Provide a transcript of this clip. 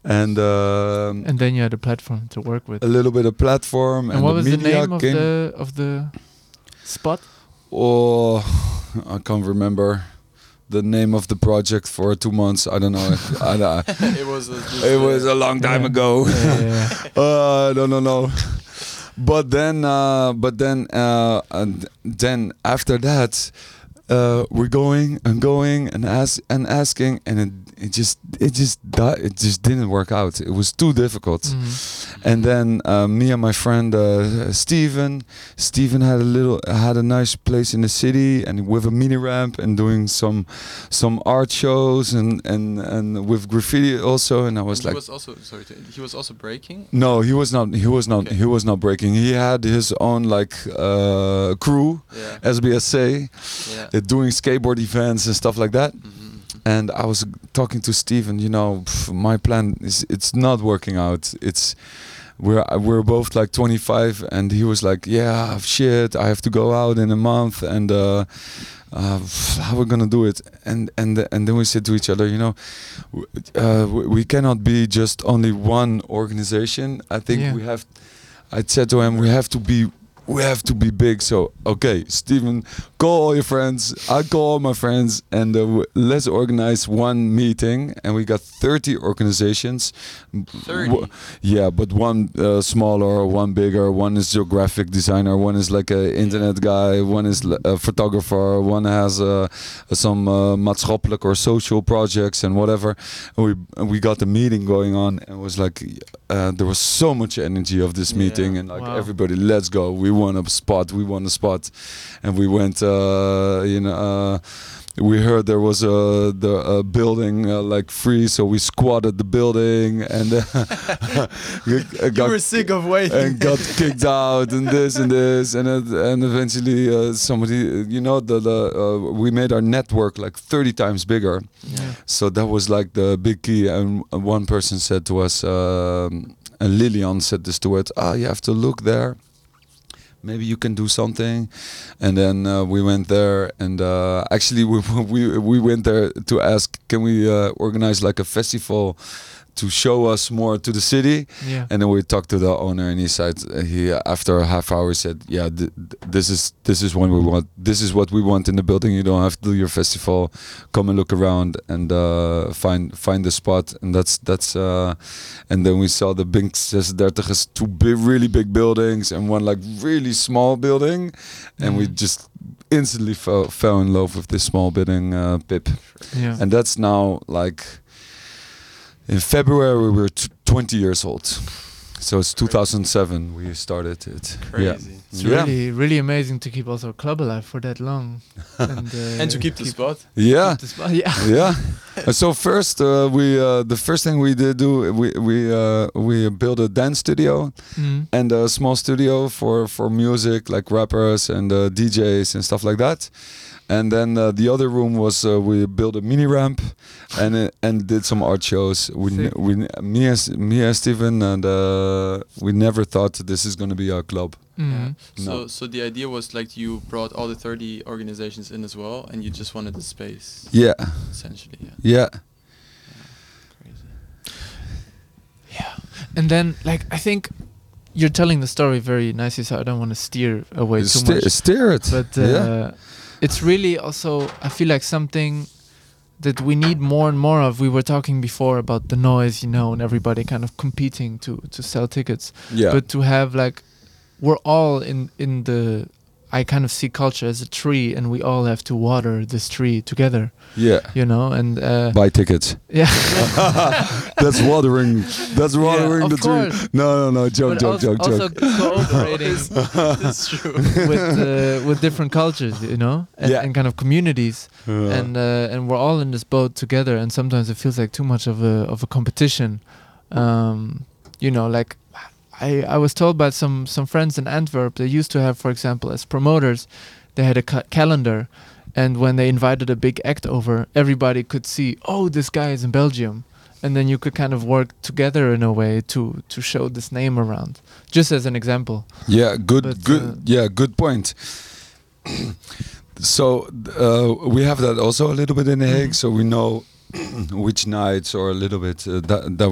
and And then you had a platform to work with. a little bit of platform. And what was the media name of the spot? Oh, I can't remember the name of the project for 2 months. I don't know. It was It was a long time ago. I don't know. But then, and then after that, we're going and asking, and it just didn't work out. It was too difficult. And then me and my friend Steven had a nice place in the city, and with a mini ramp, and doing some art shows and with graffiti also. And I was like, he was also breaking. no, he was not. Okay. He was not breaking. He had his own crew, SBSA, doing skateboard events and stuff like that. And I was talking to Steven, my plan it's not working out. We're both like 25, and he was like, yeah, shit, I have to go out in a month, and how we're gonna do it? And then we said to each other, we cannot be just only one organization. I think I said to him, we have to be big. So okay, Steven, call all your friends. I call all my friends, and let's organize one meeting. And we got 30 organizations. 30? Yeah, but one smaller, one bigger. One is a graphic designer. One is like an internet guy. One is a photographer. One has some maatschappelijk or social projects and whatever. And we got the meeting going on, and it was like there was so much energy of this meeting, and like everybody, let's go. We won a spot, and we went. We heard there was a building like free, so we squatted the building, and you were sick of waiting and got kicked out, and this and eventually somebody, we made our network like 30 times bigger. So that was like the big key. And one person said to us, and Lilian said this to us, you have to look there. Maybe you can do something. And then we went there, and actually we went there to ask, can we organize like a festival to show us more to the city? And then we talked to the owner, and he said, after a half hour, he said, this is what we want. This is what we want in the building. You don't have to do your festival. Come and look around and find the spot. And that's and then we saw the Bink 36's two really big buildings and one like really small building, and we just instantly fell in love with this small building, Pip. And that's now like. In February, we were 20 years old. So it's 2007 we started it. Crazy. It's really, really amazing to keep also a club alive for that long. And to keep the spot. Yeah. Keep the spot, So first, the first thing we did we built a dance studio and a small studio for music, like rappers and DJs and stuff like that. And then the other room was we built a mini ramp and did some art shows. Me and Steven, and we never thought this is going to be our club. No. So the idea was like you brought all the 30 organizations in as well, and you just wanted the space. Yeah. Essentially. Yeah. Crazy. Yeah. And then, like, I think you're telling the story very nicely, so I don't want to steer away too much. Steer it. But it's really also, I feel like something that we need more and more of. We were talking before about the noise, and everybody kind of competing to sell tickets. Yeah. But to have like, we're all in the, I kind of see culture as a tree, and we all have to water this tree together. Yeah. And buy tickets. Yeah. That's watering the course. tree. No, joke. Also cooperating. That's true. with different cultures, and kind of communities, and we're all in this boat together. And sometimes it feels like too much of a competition. Like I was told by some friends in Antwerp, they used to have, for example, as promoters, they had a calendar. And when they invited a big act over, everybody could see, this guy is in Belgium. And then you could kind of work together in a way to show this name around, just as an example. Yeah, good point. So we have that also a little bit in The Hague, so we know which nights or a little bit that